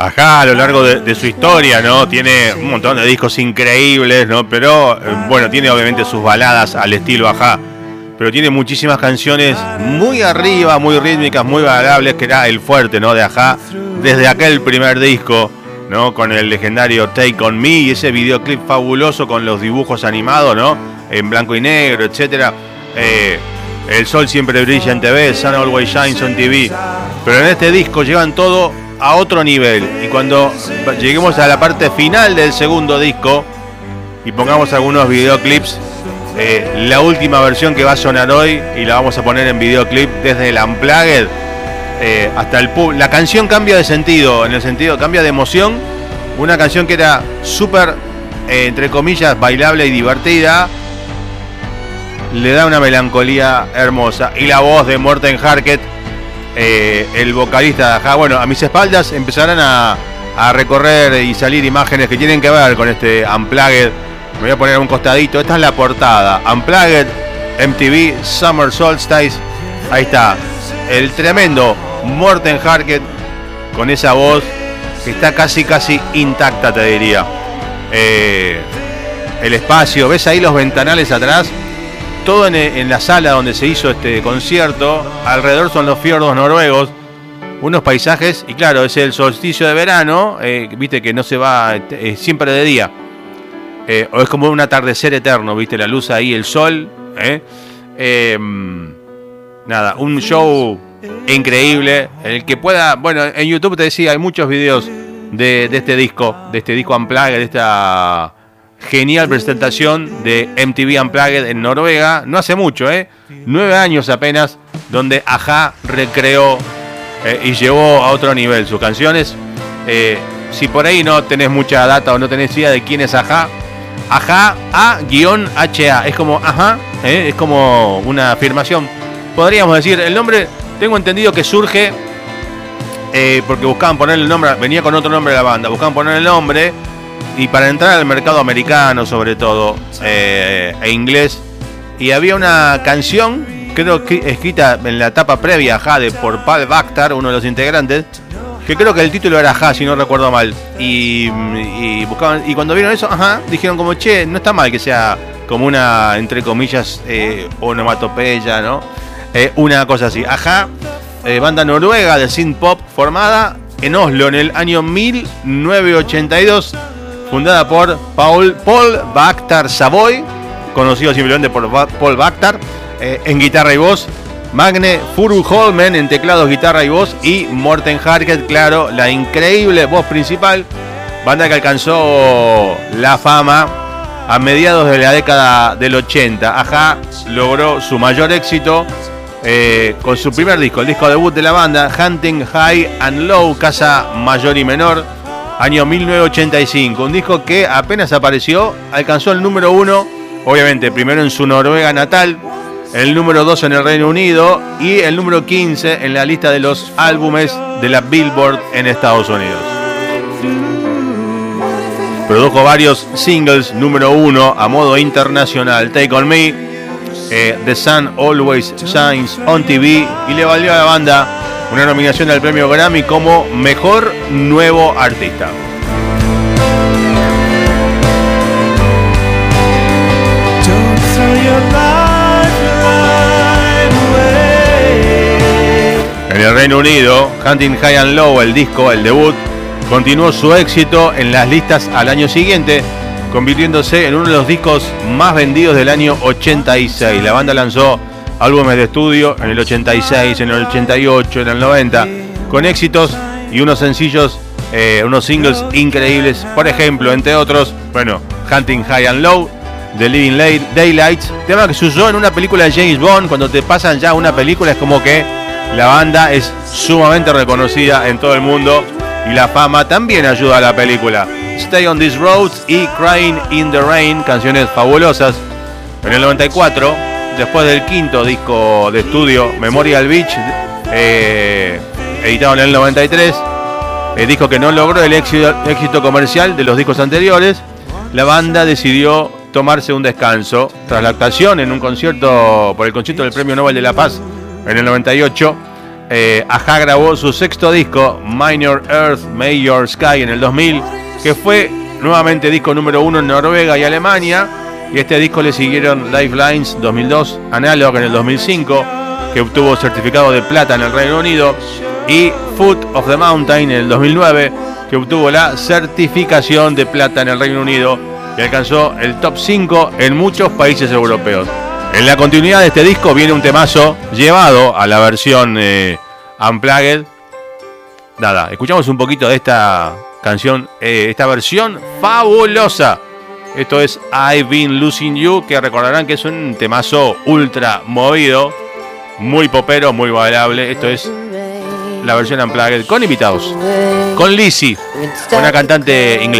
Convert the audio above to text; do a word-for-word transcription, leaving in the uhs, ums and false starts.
Ajá, a lo largo de, de su historia, ¿no? Tiene un montón de discos increíbles, ¿no? Pero, eh, bueno, tiene obviamente sus baladas al estilo Ajá. Pero tiene muchísimas canciones muy arriba, muy rítmicas, muy bailables, que era el fuerte, ¿no? De Ajá, desde aquel primer disco, ¿no? Con el legendario Take On Me y ese videoclip fabuloso con los dibujos animados, ¿no? En blanco y negro, etcétera. Eh, el sol siempre brilla en T V, Sun Always Shines on T V. Pero en este disco llevan todo a otro nivel. Y cuando lleguemos a la parte final del segundo disco y pongamos algunos videoclips, eh, la última versión que va a sonar hoy, y la vamos a poner en videoclip desde el Unplugged, eh, hasta el pub, la canción cambia de sentido, en el sentido, cambia de emoción. Una canción que era súper, eh, entre comillas, bailable y divertida, le da una melancolía hermosa. Y la voz de Morten Harket, eh, el vocalista de Ajá. Bueno, a mis espaldas empezarán a, a recorrer y salir imágenes que tienen que ver con este Unplugged. Me voy a poner a un costadito. Esta es la portada. Unplugged, M T V, Summer Solstice. Ahí está. El tremendo Morten Harket con esa voz que está casi, casi intacta, te diría. Eh, el espacio. ¿Ves ahí los ventanales atrás? Todo en, en la sala donde se hizo este concierto. Alrededor son los fiordos noruegos. Unos paisajes. Y claro, es el solsticio de verano. Eh, viste que no se va eh, siempre de día. Eh, o es como un atardecer eterno, viste, la luz ahí, el sol. Eh. Eh, nada, un show increíble. El que pueda. Bueno, en YouTube te decía, hay muchos videos de, de este disco. De este disco Unplugged, de esta genial presentación de M T V Unplugged en Noruega, no hace mucho, ¿eh? Nueve años apenas, donde Ajá recreó eh, y llevó a otro nivel sus canciones. Eh, si por ahí no tenés mucha data o no tenés idea de quién es Ajá, Ajá, A-H A, es como Ajá, ¿eh? Es como una afirmación. Podríamos decir, el nombre, tengo entendido que surge eh, porque buscaban ponerle el nombre, venía con otro nombre de la banda, buscaban poner el nombre. Y para entrar al mercado americano, sobre todo, eh, e inglés, y había una canción, creo que escrita en la etapa previa, Ajá, de por Paul Bactar, uno de los integrantes, que creo que el título era Ajá, si no recuerdo mal. Y, y buscaban, y cuando vieron eso, Ajá, dijeron como, che, no está mal que sea como una, entre comillas, eh, onomatopeya, ¿no? Eh, una cosa así. Ajá, eh, banda noruega de synth pop formada en Oslo en el año mil novecientos ochenta y dos. Fundada por Paul, Paul Bactar Savoy, conocido simplemente por Paul Bactar, eh, en guitarra y voz, Magne Furuholmen en teclados, guitarra y voz, y Morten Harket, claro, la increíble voz principal. Banda que alcanzó la fama a mediados de la década del ochenta. Ajá logró su mayor éxito eh, con su primer disco, el disco debut de la banda, Hunting High and Low, Casa Mayor y Menor, año mil novecientos ochenta y cinco, un disco que apenas apareció, alcanzó el número uno, obviamente primero en su Noruega natal, el número dos en el Reino Unido y el número quince en la lista de los álbumes de la Billboard en Estados Unidos. Produjo varios singles número uno a modo internacional, Take On Me, eh, The Sun Always Shines on T V, y le valió a la banda una nominación al premio Grammy como Mejor Nuevo Artista. En el Reino Unido, Hunting High and Low, el disco, el debut, continuó su éxito en las listas al año siguiente, convirtiéndose en uno de los discos más vendidos del año ochenta y seis. La banda lanzó álbumes de estudio en el ochenta y seis, en el ochenta y ocho, en el noventa, con éxitos y unos sencillos, eh, unos singles increíbles. Por ejemplo, entre otros, bueno, Hunting High and Low, The Living Daylights, tema que se usó en una película de James Bond. Cuando te pasan ya una película es como que la banda es sumamente reconocida en todo el mundo y la fama también ayuda a la película. Stay on These Roads y Crying in the Rain, canciones fabulosas. En el noventa y cuatro, después del quinto disco de estudio, Memorial Beach, eh, editado en el noventa y tres, el disco que no logró el éxito, éxito comercial de los discos anteriores, la banda decidió tomarse un descanso tras la actuación en un concierto por el concierto del Premio Nobel de la Paz en el noventa y ocho. eh, Ajá grabó su sexto disco, Minor Earth, Major Sky, en el dos mil, que fue nuevamente disco número uno en Noruega y Alemania. Y este disco le siguieron Lifelines dos mil dos, Analog en el dos mil cinco, que obtuvo certificado de plata en el Reino Unido, y Foot of the Mountain en el dos mil nueve, que obtuvo la certificación de plata en el Reino Unido y alcanzó el top cinco en muchos países europeos. En la continuidad de este disco viene un temazo llevado a la versión eh, Unplugged. Nada, escuchamos un poquito de esta canción, eh, esta versión fabulosa. Esto es I've Been Losing You, que recordarán que es un temazo ultra movido, muy popero, muy bailable. Esto es la versión Unplugged con invitados, con Lizzy, una cantante inglesa.